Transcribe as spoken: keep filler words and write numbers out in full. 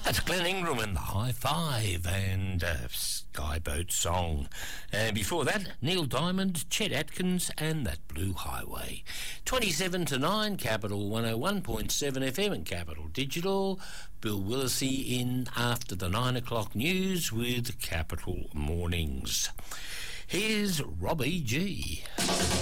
That's Glenn Ingram and the High Five and uh, Skyboat Song. And before that, Neil Diamond, Chet Atkins and That Blue Highway. twenty-seven to nine, Capital one oh one point seven F M and Capital Digital. Bill Willisey in after the nine o'clock news with Capital Mornings. Here's Robbie G.